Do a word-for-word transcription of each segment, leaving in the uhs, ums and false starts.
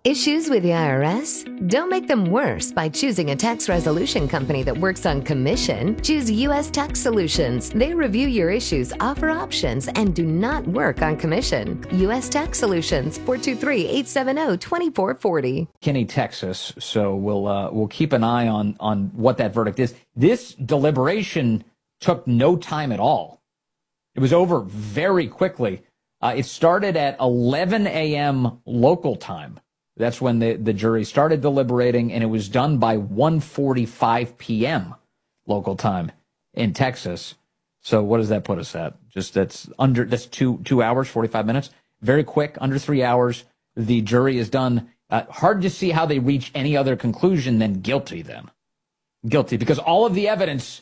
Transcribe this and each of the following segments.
Issues with the I R S? Don't make them worse by choosing a tax resolution company that works on commission. Choose U S Tax Solutions. They review your issues, offer options, and do not work on commission. U S Tax Solutions, four two three, eight seven zero, two four four zero. Kinney, Texas. So we'll uh, we'll keep an eye on on what that verdict is. This deliberation took no time at all. It was over very quickly. Uh, it started at eleven a.m. local time. That's when the, the jury started deliberating, and it was done by one forty-five p.m. local time in Texas. So what does that put us at? Just that's under that's two two hours, forty-five minutes. Very quick, under three hours. The jury is done. Uh, hard to see how they reach any other conclusion than guilty then. Guilty, because all of the evidence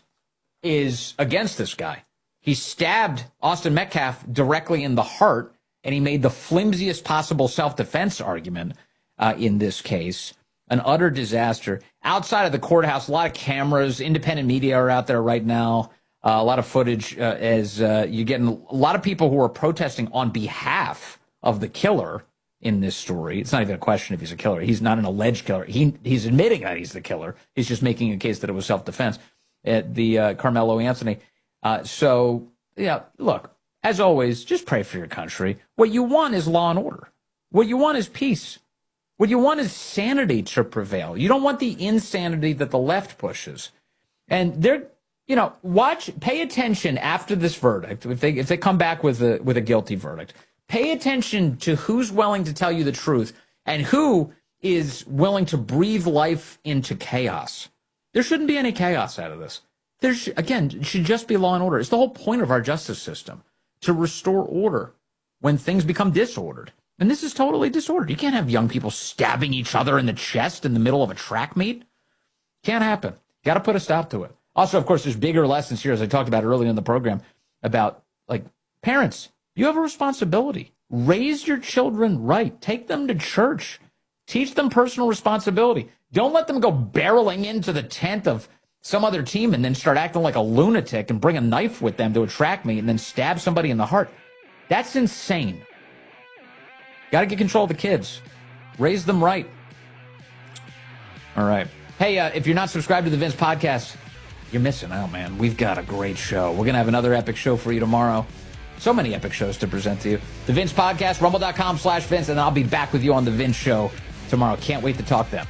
is against this guy. He stabbed Austin Metcalf directly in the heart, and he made the flimsiest possible self-defense argument uh, in this case. An utter disaster. Outside of the courthouse, a lot of cameras, independent media are out there right now. Uh, a lot of footage uh, as uh, you're getting a lot of people who are protesting on behalf of the killer in this story. It's not even a question if he's a killer. He's not an alleged killer. He He's admitting that he's the killer. He's just making a case that it was self-defense. At the uh, Carmelo Anthony. Uh, so, yeah, look, as always, just pray for your country. What you want is law and order. What you want is peace. What you want is sanity to prevail. You don't want the insanity that the left pushes. And they're, you know, watch, pay attention after this verdict. If they if they come back with a with a guilty verdict, pay attention to who's willing to tell you the truth and who is willing to breathe life into chaos. There shouldn't be any chaos out of this. There's, again, it should just be law and order. It's the whole point of our justice system, to restore order when things become disordered. And this is totally disordered. You can't have young people stabbing each other in the chest in the middle of a track meet. Can't happen. Got to put a stop to it. Also, of course, there's bigger lessons here, as I talked about earlier in the program, about, like, parents, you have a responsibility. Raise your children right. Take them to church. Teach them personal responsibility. Don't let them go barreling into the tent of some other team and then start acting like a lunatic and bring a knife with them to a track meet and then stab somebody in the heart. That's insane. Got to get control of the kids. Raise them right. All right. Hey, uh, if you're not subscribed to the Vince Podcast, you're missing out, man. We've got a great show. We're going to have another epic show for you tomorrow. So many epic shows to present to you. The Vince Podcast, rumble.com slash Vince, and I'll be back with you on the Vince Show tomorrow. Can't wait to talk then.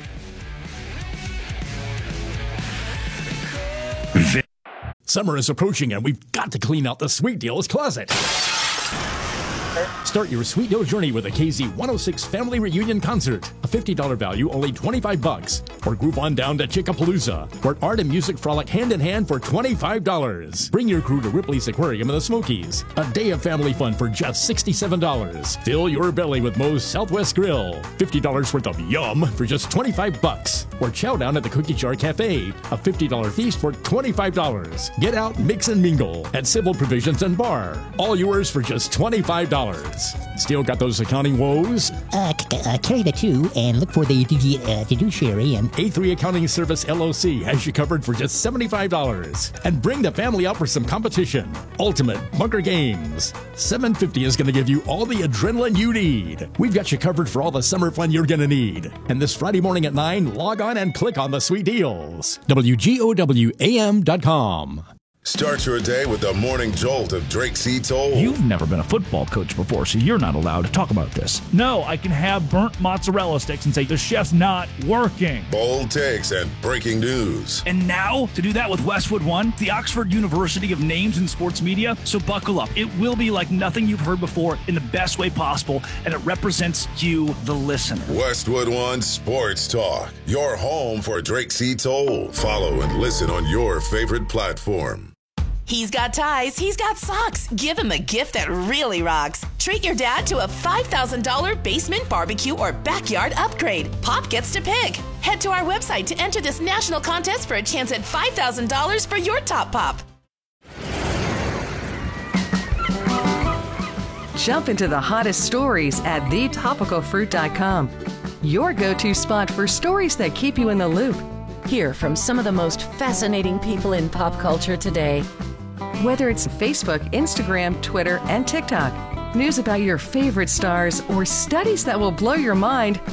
Summer is approaching, and we've got to clean out the Sweet Deals closet. Start your Sweet Deal journey with a K Z one oh six Family Reunion Concert. A fifty dollars value, only twenty-five bucks. Or group on down to Chickapalooza, where art and music frolic hand in hand for twenty-five dollars. Bring your crew to Ripley's Aquarium in the Smokies. A day of family fun for just sixty-seven dollars. Fill your belly with Moe's Southwest Grill. fifty dollars worth of yum for just twenty-five bucks. Or chow down at the Cookie Jar Cafe. A fifty dollars feast for twenty-five dollars. Get out, mix and mingle at Civil Provisions and Bar. All yours for just twenty-five dollars. Still got those accounting woes? Uh, c- uh, carry the two and look for the uh, fiduciary. And A three Accounting Service L L C has you covered for just seventy-five dollars. And bring the family out for some competition. Ultimate Bunker Games. seven fifty is going to give you all the adrenaline you need. We've got you covered for all the summer fun you're going to need. And this Friday morning at nine, log on and click on the Sweet Deals. W G O W A M dot com. Start your day with the morning jolt of Drake C. Toll. You've never been a football coach before, so you're not allowed to talk about this. No, I can have burnt mozzarella sticks and say the chef's not working. Bold takes and breaking news. And now, to do that with Westwood One, the Oxford University of Names in Sports Media. So buckle up. It will be like nothing you've heard before in the best way possible, and it represents you, the listener. Westwood One Sports Talk, your home for Drake C. Toll. Follow and listen on your favorite platform. He's got ties, he's got socks. Give him a gift that really rocks. Treat your dad to a five thousand dollars basement barbecue or backyard upgrade. Pop gets to pick. Head to our website to enter this national contest for a chance at five thousand dollars for your top pop. Jump into the hottest stories at the topical fruit dot com. Your go-to spot for stories that keep you in the loop. Hear from some of the most fascinating people in pop culture today. Whether it's Facebook, Instagram, Twitter, and TikTok, news about your favorite stars, or studies that will blow your mind,